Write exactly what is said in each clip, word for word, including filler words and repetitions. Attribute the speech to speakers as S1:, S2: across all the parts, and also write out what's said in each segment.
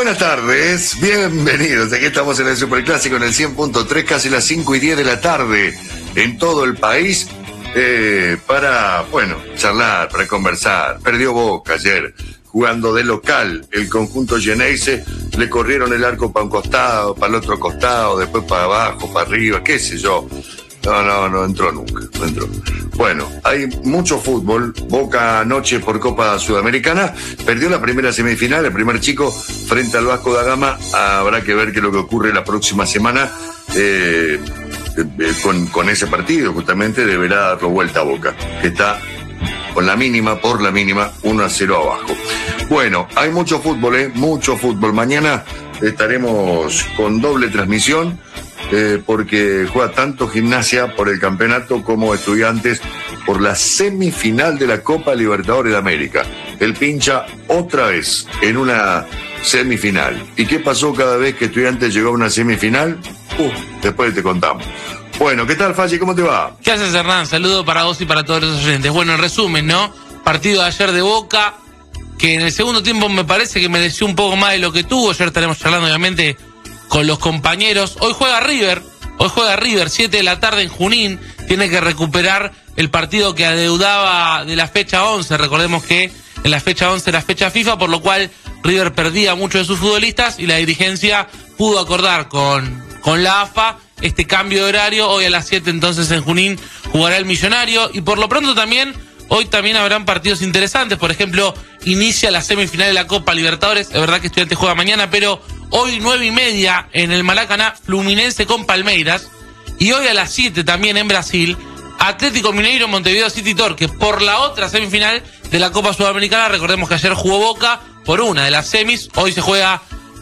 S1: Buenas tardes, bienvenidos. Aquí estamos en el Superclásico en el cien punto tres, casi las cinco y diez de la tarde en todo el país, eh, para, bueno, charlar, para conversar. Perdió Boca ayer, jugando de local. El conjunto Geneise, le corrieron el arco para un costado, para el otro costado, después para abajo, para arriba, qué sé yo. No, no, no entró nunca, no entró. Bueno, hay mucho fútbol. Boca anoche por Copa Sudamericana perdió la primera semifinal, el primer chico frente al Vasco da Gama. Habrá que ver qué es lo que ocurre la próxima semana eh, eh, con, con ese partido. Justamente deberá darlo vuelta a Boca, que está con la mínima, por la mínima, uno a cero abajo. Bueno, hay mucho fútbol, ¿eh? Mucho fútbol. Mañana estaremos con doble transmisión. Eh, porque juega tanto Gimnasia por el campeonato como Estudiantes por la semifinal de la Copa Libertadores de América. El pincha otra vez en una semifinal. ¿Y qué pasó cada vez que Estudiantes llegó a una semifinal? Uh, después te contamos. Bueno, ¿qué tal, Falli? ¿Cómo te va?
S2: ¿Qué haces, Hernán? Saludo para vos y para todos los oyentes. Bueno, en resumen, ¿no? Partido de ayer de Boca, que en el segundo tiempo me parece que mereció un poco más de lo que tuvo. Ayer estaremos charlando, obviamente, con los compañeros. Hoy juega River, hoy juega River, siete de la tarde en Junín. Tiene que recuperar el partido que adeudaba de la fecha once. Recordemos que en la fecha once era fecha FIFA, por lo cual River perdía muchos de sus futbolistas y la dirigencia pudo acordar con, con la A F A este cambio de horario. Hoy a las siete entonces en Junín jugará el Millonario, y por lo pronto también hoy también habrán partidos interesantes. Por ejemplo, inicia la semifinal de la Copa Libertadores. Es verdad que Estudiantes juega mañana, pero hoy nueve y media en el Maracaná, Fluminense con Palmeiras. Y hoy a las siete también en Brasil, Atlético Mineiro, Montevideo City Torque, por la otra semifinal de la Copa Sudamericana. Recordemos que ayer jugó Boca por una de las semis. Hoy se juega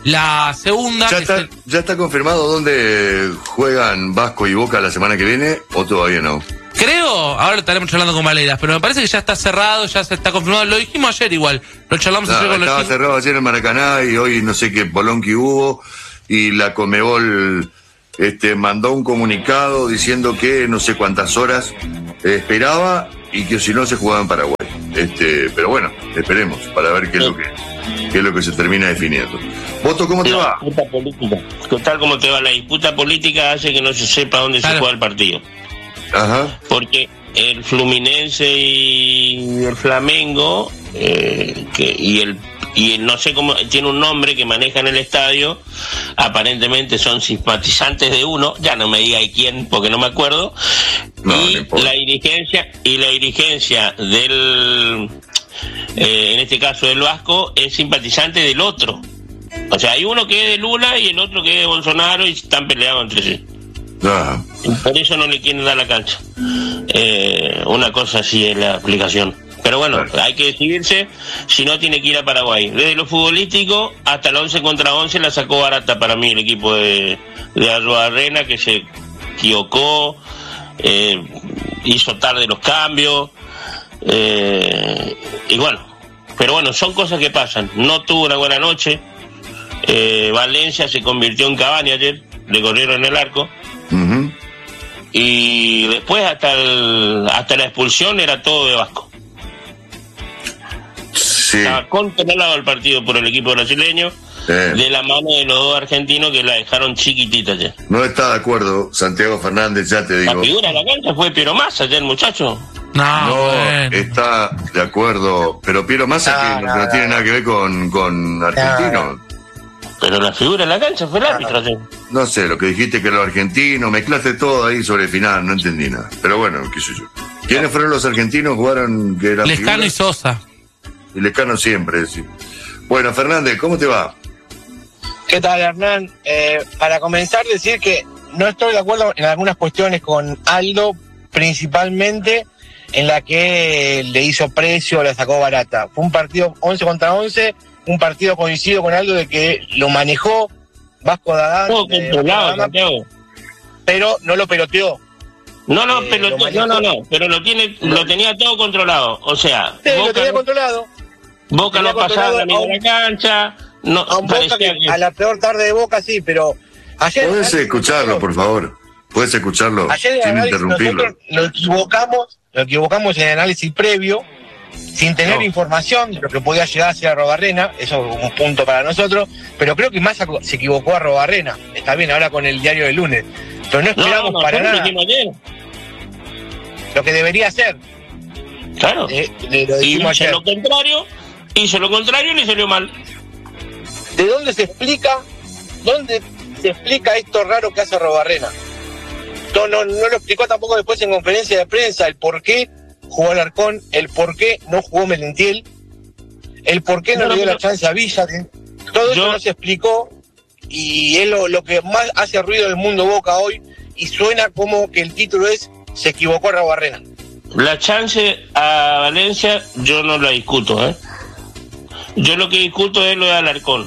S2: la segunda.
S1: ¿Ya está,
S2: el...
S1: ¿Ya está confirmado dónde juegan Vasco y Boca la semana que viene o todavía no?
S2: Creo, ahora estaremos hablando con Valera, pero me parece que ya está cerrado, ya se está confirmado. Lo dijimos ayer igual, lo charlamos
S1: no,
S2: ayer con los
S1: Estaba
S2: chicos.
S1: cerrado ayer en Maracaná y hoy no sé qué bolonqui hubo, y la Conmebol este, mandó un comunicado diciendo que no sé cuántas horas eh, esperaba y que si no se jugaba en Paraguay. Este, pero bueno, esperemos para ver qué es lo que, qué es lo que se termina definiendo. ¿Voto cómo te
S3: la
S1: va?
S3: Disputa política. Tal como te va, la disputa política hace que no se sepa dónde claro. se juega el partido.
S1: Ajá.
S3: Porque el Fluminense y el Flamengo eh, que, y el y el, no sé cómo, tiene un nombre que maneja en el estadio, aparentemente son simpatizantes de uno, ya no me diga de quién porque no me acuerdo, no, y no la dirigencia y la dirigencia del eh, en este caso del Vasco es simpatizante del otro. O sea, hay uno que es de Lula y el otro que es de Bolsonaro y están peleados entre sí.
S1: Ah.
S3: Por eso no le quieren dar la cancha. Eh, una cosa así es la aplicación. Pero bueno, claro, hay que decidirse si no tiene que ir a Paraguay. Desde lo futbolístico hasta el once contra once la sacó barata para mí el equipo de, de Arruabarrena, que se equivocó, eh, hizo tarde los cambios, eh, y bueno, pero bueno, son cosas que pasan. No tuvo una buena noche. eh, Valencia se convirtió en Cavani ayer, le corrieron el arco. Uh-huh. Y después hasta el, hasta la expulsión era todo de Vasco. Sí. Estaba controlado el partido por el equipo brasileño, eh. de la mano de los dos argentinos que la dejaron chiquitita ayer.
S1: No está de acuerdo Santiago Fernández, ya te digo.
S3: La figura de la cancha fue Piero Massa ayer, muchacho.
S2: No,
S1: no
S2: bueno.
S1: Está de acuerdo, pero Piero Massa no, que no, no, no tiene nada que ver con, con argentinos.
S3: No. Pero la figura de la cancha fue el árbitro ayer.
S1: No sé, lo que dijiste que los argentinos, mezclaste todo ahí sobre el final, no entendí nada. Pero bueno, qué sé yo. ¿Quiénes fueron los argentinos? Jugaron que eran
S2: Lescano
S1: figuras?
S2: Y Sosa.
S1: Y Lescano siempre, sí. Bueno, Fernández, ¿cómo te va?
S4: ¿Qué tal, Hernán? Eh, para comenzar, decir que no estoy de acuerdo en algunas cuestiones con Aldo, principalmente en la que le hizo precio, la sacó barata. Fue un partido once contra once, un partido coincido con Aldo de que lo manejó Vasco da Gama,
S3: todo controlado, Santiago,
S4: pero no lo peloteó.
S3: No, no,
S4: eh,
S3: pero
S4: lo
S3: no, no, no, pero lo tiene, no. lo tenía todo controlado. O sea,
S4: sí,
S3: Boca
S4: lo tenía
S3: no,
S4: controlado.
S3: Boca no pasaba ni de la cancha, no,
S4: a, un Boca que, que... a la peor tarde de Boca sí, pero ayer.
S1: Puedes escucharlo, por favor. Puedes escucharlo
S4: ayer
S1: sin interrumpirlo.
S4: Nosotros nos equivocamos, nos equivocamos en el análisis previo sin tener
S2: No.
S4: información de lo que podía llegar a ser Arrobarrena. Eso es un punto para nosotros, pero creo que Massa se equivocó a Arrobarrena. Está bien, ahora con el diario del lunes, pero no esperamos
S3: no, no,
S4: para
S3: nosotros
S4: nada
S3: lo dijimos ayer.
S4: lo que debería hacer.
S3: Claro.
S4: Eh, eh, lo
S3: Y
S4: dijimos
S3: hizo
S4: ayer.
S3: lo contrario, hizo lo contrario y le salió mal.
S4: ¿De dónde se explica, dónde se explica esto raro que hace Arrobarrena? No, no, no lo explicó tampoco después en conferencia de prensa, el por qué jugó Alarcón, el por qué no jugó Merentiel, el por qué no,
S3: No,
S4: le dio
S3: pero-
S4: la chance a Villa. Todo
S3: Yo-
S4: eso no se explicó y es lo, lo que más hace ruido del mundo Boca hoy y suena como que el título es se equivocó Arrobarrena.
S3: La chance a Valencia yo no la discuto, ¿eh? Yo lo que discuto es lo de Alarcón.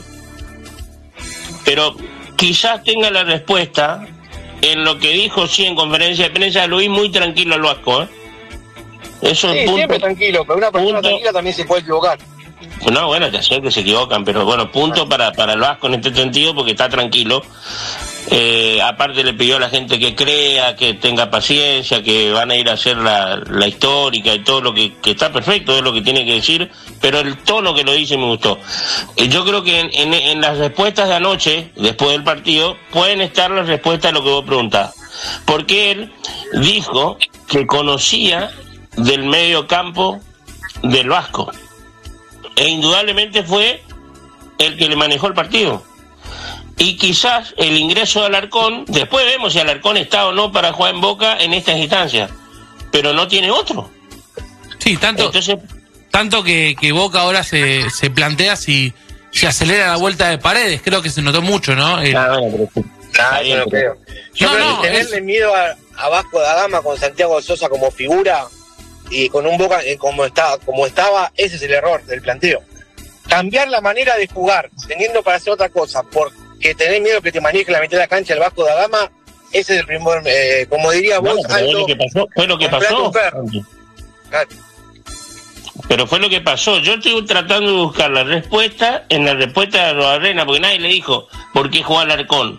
S3: Pero quizás tenga la respuesta en lo que dijo sí en conferencia de prensa. Lo vi muy tranquilo al Vasco, ¿eh? Eso
S4: Sí,
S3: es punto.
S4: siempre tranquilo, pero una persona
S3: punto.
S4: tranquila también se puede equivocar.
S3: No, bueno, ya sé que se equivocan, pero bueno, punto para, para el Vasco en este sentido porque está tranquilo. Eh, aparte le pidió a la gente que crea, que tenga paciencia, que van a ir a hacer la, la histórica y todo lo que, que está perfecto, es lo que tiene que decir, pero el tono que lo dice me gustó. Eh, yo creo que en, en, en las respuestas de anoche, después del partido, pueden estar las respuestas a lo que vos preguntás. Porque él dijo que conocía del medio campo del Vasco. E indudablemente fue el que le manejó el partido. Y quizás el ingreso de Alarcón, después vemos si Alarcón está o no para jugar en Boca en estas instancias, pero no tiene otro.
S2: Sí, tanto,
S3: Entonces,
S2: tanto que, que Boca ahora se, se plantea si, si acelera la vuelta de Paredes. Creo que se notó mucho, ¿no? El-
S3: ah, bueno, pero-
S4: Nah,
S3: está
S4: yo
S3: bien,
S4: no
S3: pero-
S4: creo. Yo
S2: No,
S4: creo
S2: no,
S4: que tenerle
S2: es-
S4: miedo a, a Vasco da Gama con Santiago Sosa como figura y con un Boca eh, como, está, como estaba, ese es el error del planteo. Cambiar la manera de jugar, teniendo para hacer otra cosa, porque tener miedo que te maneje la mitad de la cancha el Vasco da Gama, ese es el primer, eh, como diría
S3: Bueno,
S4: vos,
S3: pero es
S4: Aldo,
S3: lo que pasó, fue lo que
S4: comprate
S3: pasó.
S4: un perro. Claro.
S3: Pero fue lo que pasó. Yo estoy tratando de buscar la respuesta en la respuesta de Arrobarrena, porque nadie le dijo por qué jugó Alarcón.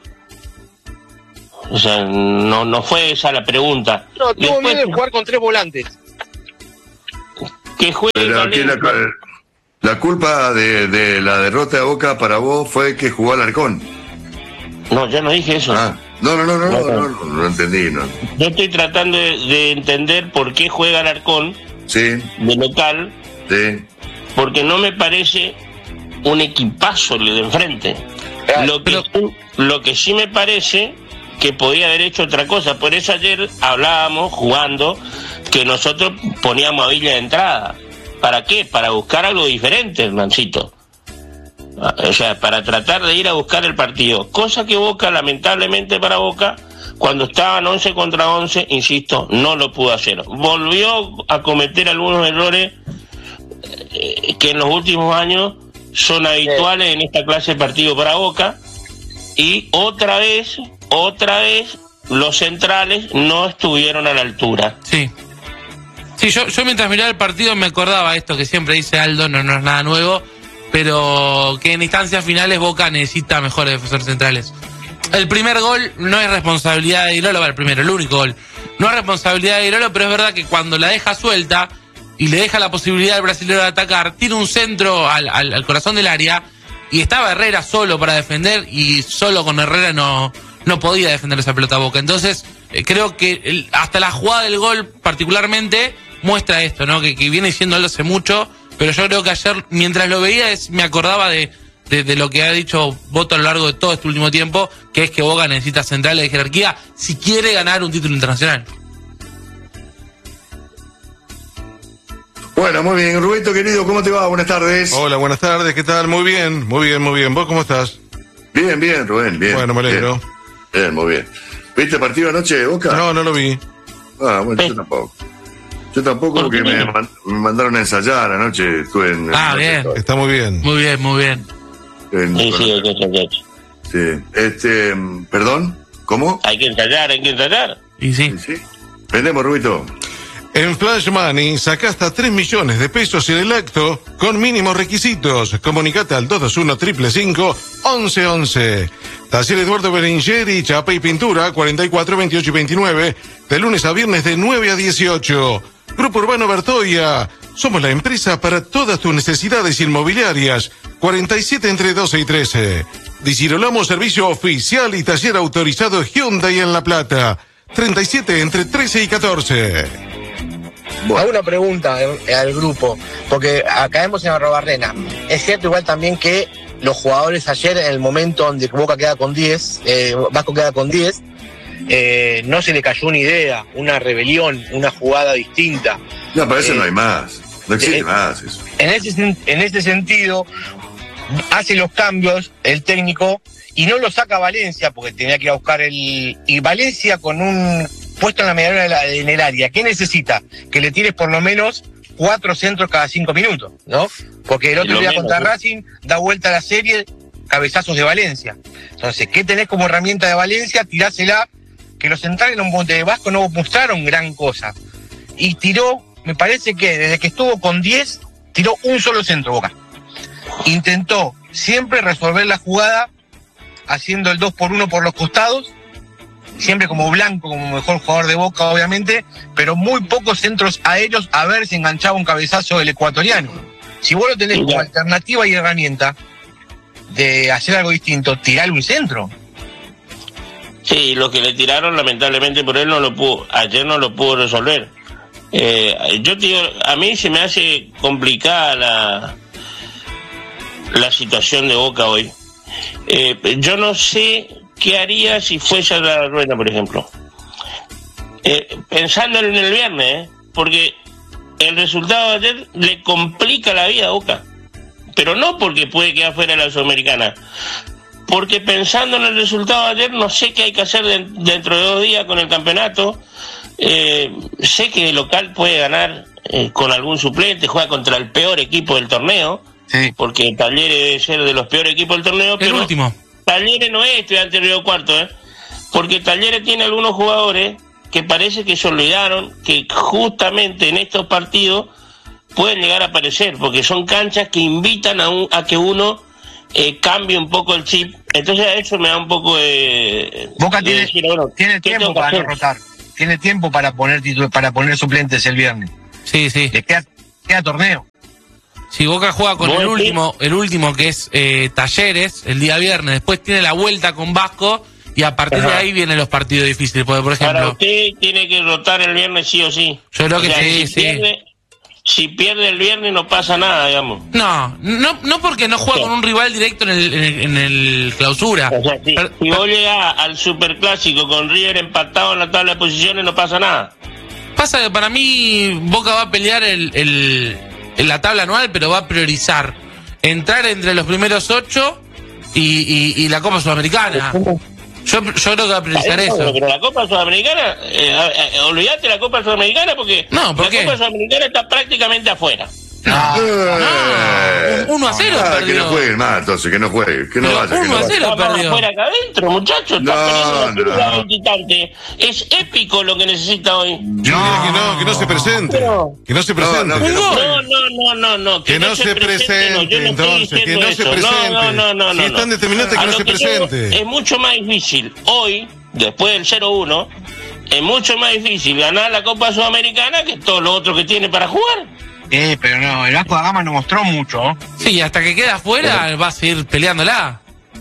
S3: O sea, no, no fue esa la pregunta.
S4: No, tuvo
S3: Después,
S4: miedo de jugar con tres volantes.
S3: que juegue
S1: Pero aquí la,
S3: Valencia.
S1: la culpa de, de la derrota de Boca para vos fue que jugó Alarcón.
S3: No, yo no dije eso.
S1: Ah, no, no, no, no,
S3: No,
S1: no,
S3: no.
S1: no, no, no entendí, no.
S3: Yo estoy tratando de, de entender por qué juega Alarcón
S1: Sí,
S3: de local,
S1: sí.
S3: porque no me parece un equipazo el de enfrente.
S4: Claro,
S3: Lo que, sí- lo que sí me parece que podía haber hecho otra cosa. Por eso ayer hablábamos, jugando, que nosotros poníamos a Villa de entrada. ¿Para qué? Para buscar algo diferente, hermancito. O sea, para tratar de ir a buscar el partido. Cosa que Boca, lamentablemente para Boca, cuando estaban once contra once, insisto, no lo pudo hacer. Volvió a cometer algunos errores eh, que en los últimos años son habituales en esta clase de partido para Boca. Y otra vez, otra vez, los centrales no estuvieron a la altura.
S2: Sí. Sí, yo, yo mientras miraba el partido me acordaba esto que siempre dice Aldo, no, no es nada nuevo, pero que en instancias finales Boca necesita mejores defensores centrales. El primer gol no es responsabilidad de Irolo, el primero, el único gol. No es responsabilidad de Irolo, pero es verdad que cuando la deja suelta y le deja la posibilidad al brasileño de atacar, tiene un centro al, al, al corazón del área y estaba Herrera solo para defender y solo con Herrera no, no podía defender esa pelota a Boca. Entonces, eh, creo que el, hasta la jugada del gol particularmente muestra esto, ¿no? Que, que viene diciendo Aldo hace mucho, pero yo creo que ayer, mientras lo veía, es, me acordaba de, de, de lo que ha dicho Boto a lo largo de todo este último tiempo, que es que Boca necesita centrales de jerarquía si quiere ganar un título internacional.
S1: Bueno, muy bien. Rubito, querido, ¿cómo te va? Buenas tardes.
S5: Hola, buenas tardes, ¿qué tal? Muy bien, muy bien, muy bien. ¿Vos cómo estás?
S1: Bien, bien, Rubén, bien.
S5: Bueno, me alegro.
S1: Bien, bien, muy bien. ¿Viste el partido anoche de Boca?
S5: No, no lo vi.
S1: Ah, bueno, yo tampoco. Yo tampoco porque me, man- me mandaron a ensayar anoche. Estuve en...
S2: Ah,
S1: en-
S2: bien.
S5: Está muy bien.
S2: Muy bien, muy bien.
S1: en-
S3: Sí, sí, hay que ensayar.
S1: sí. Este, mm, ¿perdón? ¿Cómo?
S3: Hay que ensayar, hay que ensayar.
S2: Y sí.
S1: Sí, sí. Vendemos, Rubito.
S5: En Flash Money saca hasta tres millones de pesos en el acto con mínimos requisitos. Comunicate al dos dos uno, cinco cinco, once once. Taller Eduardo Berengeri, Chapa y Pintura, cuarenta y cuatro, veintiocho y veintinueve. De lunes a viernes de nueve a dieciocho. Grupo Urbano Bertoia, Somos la empresa para todas tus necesidades inmobiliarias. cuarenta y siete entre doce y trece. Di Girolamo, servicio oficial y taller autorizado Hyundai en La Plata. treinta y siete entre trece y catorce.
S4: Bueno. Hago una pregunta eh, al grupo, porque caemos en Arrobarrena. Es cierto igual también que los jugadores ayer, en el momento donde Boca queda con diez, eh, Vasco queda con diez, eh, no se le cayó una idea, una rebelión, una jugada distinta.
S1: No, para eso eh, no hay más. No existe
S4: eh,
S1: más eso.
S4: En ese, en ese sentido, hace los cambios el técnico y no lo saca Valencia, porque tenía que ir a buscar el... Y Valencia con un puesto en la medalla en el área, ¿qué necesita? Que le tires por lo menos cuatro centros cada cinco minutos, ¿no? Porque el otro día contra Racing da vuelta a la serie, cabezazos de Valencia. Entonces, ¿qué tenés como herramienta de Valencia? Tirásela, que los centrales en un de Vasco no mostraron gran cosa. Y tiró, me parece que desde que estuvo con diez, tiró un solo centro, Boca. Intentó siempre resolver la jugada haciendo el dos por uno por los costados, siempre como Blanco, como mejor jugador de Boca, obviamente, pero muy pocos centros aéreos a ver si enganchaba un cabezazo del ecuatoriano. Si vos lo tenés como alternativa y herramienta de hacer algo distinto, tirarle un centro.
S3: Sí, lo que le tiraron, lamentablemente por él no lo pudo, ayer no lo pudo resolver. Eh, yo te digo, a mí se me hace complicada la, la situación de Boca hoy. Eh, yo no sé qué haría si fuese a la rueda, por ejemplo. Eh, pensando en el viernes, ¿eh? Porque el resultado de ayer le complica la vida a Boca. Pero no porque puede quedar fuera de la Sudamericana. Porque pensando en el resultado de ayer, no sé qué hay que hacer de, dentro de dos días con el campeonato. Eh, sé que el local puede ganar eh, con algún suplente, juega contra el peor equipo del torneo. Sí. Porque Talleres debe ser de los peores equipos del torneo.
S2: El
S3: pero
S2: último.
S3: Talleres no es estudiante Río Cuarto, ¿eh? Porque Talleres tiene algunos jugadores que parece que se olvidaron que justamente en estos partidos pueden llegar a aparecer, porque son canchas que invitan a, un, a que uno eh, cambie un poco el chip. Entonces a eso me da un poco de...
S4: Boca tiene,
S3: de decir, bueno,
S4: tiene tiempo para no rotar, tiene tiempo para poner titu- para poner suplentes el viernes.
S2: Sí, sí.
S4: Le queda, queda torneo.
S2: Si Boca juega con el último, el último que es eh, Talleres, el día viernes, después tiene la vuelta con Vasco y a partir Ajá. de ahí vienen los partidos difíciles. Porque, por ejemplo,
S3: para usted tiene que rotar el viernes sí o sí.
S2: Yo creo que
S3: o sea,
S2: sí,
S3: si
S2: sí.
S3: Pierde, si pierde el viernes no pasa nada, digamos.
S2: No, no, no porque no juega sí. con un rival directo en el, en el, en el clausura.
S3: O sea, sí. pero, si vos llegás al superclásico con River empatado en la tabla de posiciones no pasa nada.
S2: Pasa que para mí Boca va a pelear el... el en la tabla anual, pero va a priorizar entrar entre los primeros ocho y, y, y la Copa Sudamericana. Yo, yo creo que va a priorizar eso.
S3: Pero, pero la Copa Sudamericana, eh, eh, olvídate la Copa Sudamericana porque
S2: no, ¿por
S3: la
S2: qué?
S3: Copa Sudamericana está prácticamente afuera.
S2: No, no, uno a cero
S1: ah,
S2: perdió.
S1: Que no juegue más, entonces, que no juegue, que no
S2: pero
S1: vaya.
S2: uno a cero perdió.
S3: Afuera acá adentro, muchachos.
S1: No,
S3: está
S1: no.
S3: visitante. Es épico lo que necesita hoy.
S5: Yo no. que no, que no se presente.
S3: No.
S5: Que no se presente.
S1: No, no,
S2: Un gol.
S3: No, no, no, no, no.
S5: Que, que no, no se presente, presente no, yo no entonces, que no
S3: eso.
S5: se presente.
S3: No, no, no, no.
S5: Si es tan determinante que no se presente.
S3: Es mucho más difícil hoy, después del cero uno, es mucho más difícil ganar la Copa Sudamericana que todo lo otro que tiene para jugar.
S4: Eh, pero no, el Vasco da Gama no mostró mucho.
S2: Sí, hasta que queda afuera sí. va a seguir peleándola.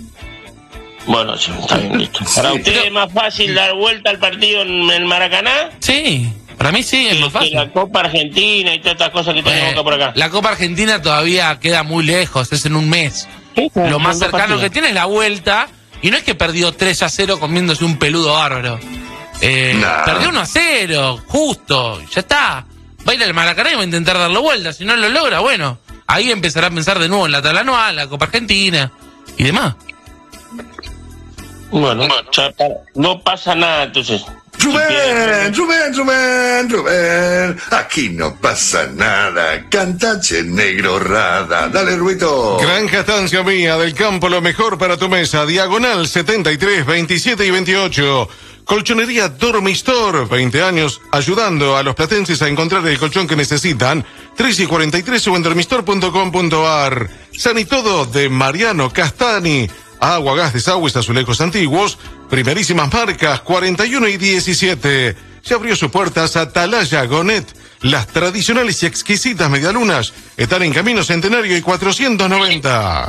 S3: Bueno, sí, está bien, listo. ¿Para sí, ustedes pero... es más fácil dar vuelta al partido en el Maracaná?
S2: Sí, para mí sí, es
S3: que,
S2: más fácil.
S3: Que la Copa Argentina y todas estas cosas que tenemos eh, acá por acá.
S2: La Copa Argentina todavía queda muy lejos, es en un mes. Sí, lo más cercano que tiene es la vuelta, y no es que perdió tres a cero comiéndose un peludo bárbaro. Eh, no. Perdió uno a cero, justo, ya está. Va a ir al Maracaná y va a intentar darlo vuelta. Si no lo logra, bueno, ahí empezará a pensar de nuevo en la tabla anual, la Copa Argentina y demás.
S3: Bueno, ya, no pasa nada entonces.
S1: Rubén, Rubén, Rubén, Rubén. Aquí no pasa nada. Cantache negro rada. Dale, Ruito.
S5: Granja Estancia Mía, del campo lo mejor para tu mesa. Diagonal setenta y tres, veintisiete y veintiocho. Colchonería Dormistor, veinte años ayudando a los platenses a encontrar el colchón que necesitan. tres y cuarenta y tres o en dormistor punto com punto ar. Sanitodo de Mariano Castani. Agua, gas, desagües, azulejos antiguos. Primerísimas marcas, cuarenta y uno y diecisiete. se abrió sus puertas a Atalaya Gonet. Las tradicionales y exquisitas medialunas están en Camino Centenario y cuatrocientos noventa.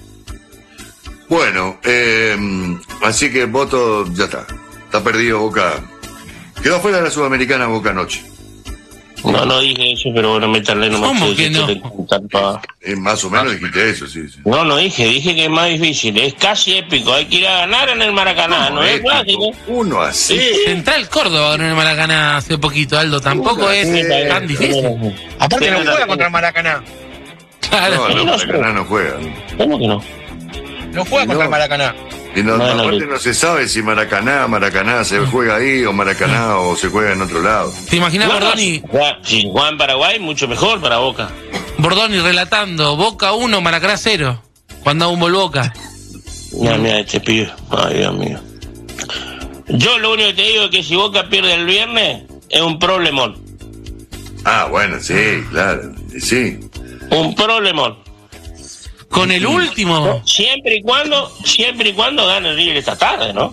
S1: Bueno, eh, así que voto, ya está. Está perdido Boca. Quedó fuera de la Sudamericana Boca anoche.
S3: No, no dije eso, pero bueno, me tardé nomás.
S2: ¿Cómo que no?
S1: Eh, más o menos dijiste eso, sí, sí.
S3: No, no dije, dije que es más difícil, es casi épico, hay que ir a ganar en el Maracaná, no, no es fácil.
S1: Uno así.
S3: Sí.
S2: Central Córdoba ganó en el Maracaná hace poquito, Aldo, tampoco
S1: Uno,
S2: es
S1: sí,
S2: tan difícil.
S4: Aparte no
S3: Sí,
S4: juega
S3: no,
S4: contra el Maracaná.
S2: Claro.
S1: No, no, Maracaná no juega.
S3: ¿Cómo que no?
S4: No juega
S1: No.
S4: contra el Maracaná.
S1: Y no,
S3: No, no,
S1: aparte
S3: no.
S1: no se sabe si Maracaná, Maracaná se juega ahí o Maracaná o se juega en otro lado.
S2: ¿Te imaginas
S3: Bueno,
S2: Bordoni,
S3: Juan- si juega en Paraguay, mucho mejor para Boca.
S2: Bordoni relatando Boca uno, Maracaná cero, cuando hago un gol Boca?
S3: Mira, mira este pibe, ay Dios mío. Yo lo único que te digo es que si Boca pierde el viernes, es un problemón.
S1: Ah, bueno, sí, claro. Sí.
S3: Un problemón.
S2: Con el último,
S3: Siempre y cuando, siempre y cuando gane River esta tarde, ¿no?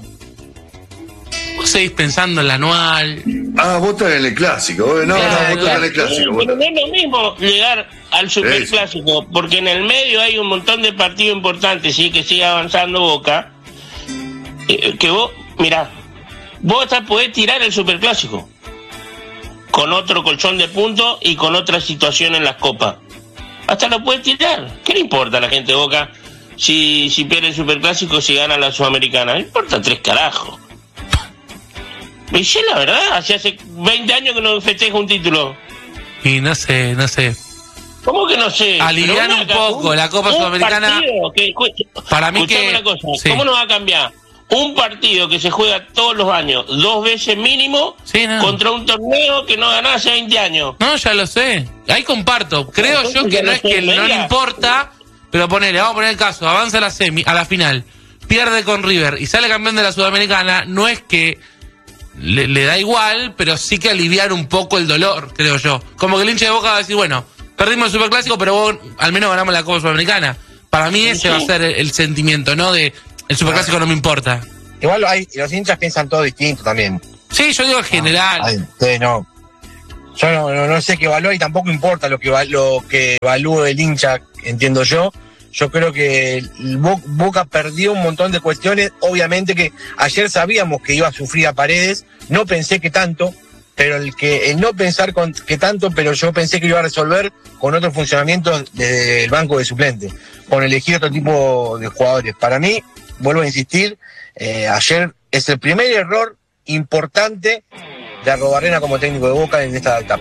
S2: vos seguís pensando en la anual.
S1: Ah, vota en el clásico. eh, No,
S2: Claro,
S1: no, vota en el clásico.
S3: Pero
S1: vota.
S3: no es lo mismo llegar al superclásico, porque en el medio hay un montón de partidos importantes, sí, que sigue avanzando Boca, eh, que vos, mirá, vos hasta podés tirar el superclásico con otro colchón de puntos y con otra situación en las copas. Hasta lo puedes tirar. ¿Qué le importa a la gente de Boca si, si pierde el superclásico, si gana la Sudamericana? No importa tres carajos. Y sí, la verdad, hace hace veinte años que no festeja un título.
S2: Y no sé, no sé.
S3: ¿Cómo que no sé?
S2: Alivian
S3: Pero
S2: un
S3: una-
S2: poco, la Copa
S3: un
S2: Sudamericana,
S3: partido que-
S2: para mí
S3: escuchame
S2: que-
S3: una cosa,
S2: sí.
S3: ¿cómo no va a cambiar? Un partido que se juega todos los años, dos veces mínimo,
S2: Sí, no.
S3: contra un torneo que no ganó hace veinte años.
S2: No, ya lo sé. Ahí comparto. Creo
S3: Entonces
S2: yo que
S3: ya
S2: no
S3: no
S2: es que
S3: sé,
S2: no le
S3: media.
S2: importa, pero ponele, vamos a poner el caso, avanza a la semi, a la final, pierde con River y sale campeón de la Sudamericana, no es que le, le da igual, pero sí que aliviar un poco el dolor, creo yo. Como que el hincha de Boca va a decir, bueno, perdimos el Superclásico, pero vos, al menos ganamos la Copa Sudamericana. Para mí ese
S3: Sí.
S2: va a ser el, el sentimiento, ¿no? De el Superclásico no me importa.
S4: Igual hay, los hinchas piensan todo distinto también.
S2: Sí, yo digo en general.
S4: Ay, ustedes no. Yo no, no, no sé qué evalúa y tampoco importa lo que, va- lo que evalúe el hincha, entiendo yo. Yo creo que el Bo- Boca perdió un montón de cuestiones. Obviamente que ayer sabíamos que iba a sufrir a Paredes. No pensé que tanto, pero el que el no pensar con, que tanto, pero yo pensé que lo iba a resolver con otro funcionamiento del banco de suplentes, con elegir otro tipo de jugadores. Para mí, vuelvo a insistir, eh, ayer es el primer error importante de Arrobarrena como técnico de Boca en esta etapa.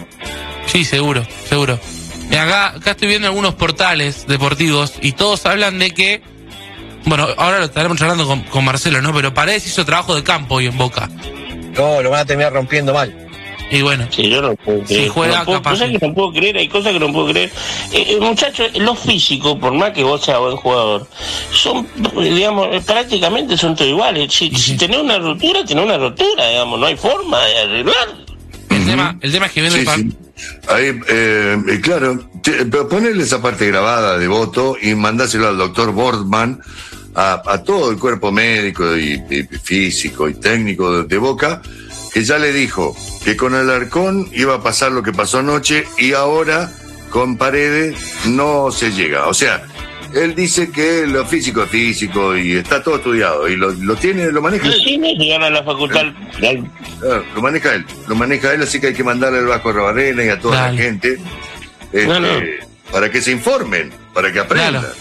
S2: Sí, seguro, seguro. Y acá, acá estoy viendo algunos portales deportivos y todos hablan de que, bueno, ahora lo estaremos charlando con, con Marcelo, ¿no? Pero Paredes hizo trabajo de campo hoy en Boca.
S4: No, lo van a terminar rompiendo mal.
S2: Y bueno,
S3: Sí, yo no puedo creer.
S2: Si juega,
S3: no puedo,
S2: capaz
S3: cosas
S2: sí.
S3: que no puedo creer, hay cosas que no puedo creer. Eh, eh, muchachos, los físicos, por más que vos seas buen jugador, son, digamos, eh, prácticamente son todos iguales. Si, si tenés una rotura, tenés una rotura, digamos, no hay forma de arreglar.
S2: el, tema, el tema es que viendo
S1: Sí,
S2: el par-
S1: sí. Ahí, eh, eh, claro, te- pero ponerle esa parte grabada de voto y mandáselo al doctor Bordman, a, a todo el cuerpo médico y, y físico y técnico de, de Boca, que ya le dijo que con Alarcón iba a pasar lo que pasó anoche y ahora con Paredes no se llega. O sea, él dice que lo físico es físico y está todo estudiado y lo, lo tiene, lo maneja.
S3: Sí, no llegan a la facultad.
S1: Claro, lo maneja él, lo maneja él, así que hay que mandarle al Vasco Arrobarrena y a toda
S2: Dale.
S1: la gente este,
S3: No, no.
S1: para que se informen, para que aprendan.
S2: Claro.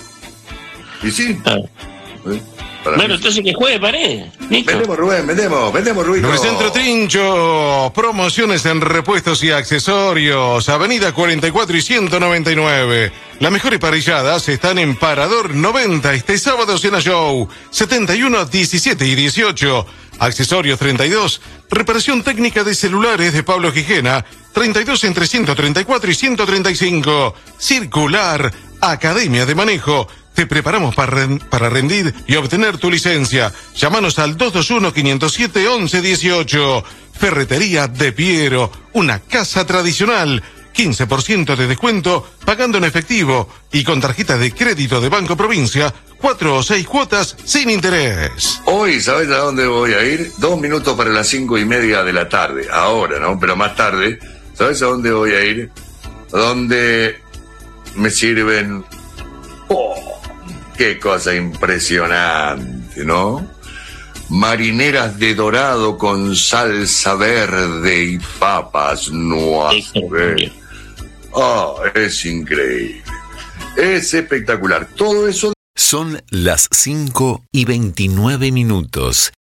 S1: Y sí,
S3: Ah.
S1: ¿eh? Para
S3: Bueno,
S1: mí.
S3: entonces que juegue Paredes. Listo.
S1: Vendemos, Rubén, vendemos, vendemos, Rubén.
S5: Recentro Trincho, promociones en repuestos y accesorios, Avenida cuarenta y cuatro y ciento noventa y nueve. Las mejores parrilladas están en Parador noventa, este sábado Cena Show, setenta y uno, diecisiete y dieciocho. Accesorios treinta y dos, reparación técnica de celulares de Pablo Gijena, treinta y dos entre ciento treinta y cuatro y ciento treinta y cinco. Circular, Academia de Manejo. Te preparamos para, ren- para rendir y obtener tu licencia. Llámanos al dos dos uno, cinco cero siete, once dieciocho. Ferretería de Piero, una casa tradicional quince por ciento de descuento pagando en efectivo y con tarjeta de crédito de Banco Provincia, cuatro o seis cuotas sin interés.
S1: Hoy, ¿sabes a dónde voy a ir? Dos minutos para las cinco y media de la tarde. Ahora, ¿no? Pero más tarde, ¿sabes a dónde voy a ir? Donde me sirven... ¡Oh! ¡Qué cosa impresionante!, ¿no? Marineras de dorado con salsa verde y papas nuaces. Oh, es increíble. Es espectacular. Todo eso...
S6: Son las cinco y veintinueve minutos.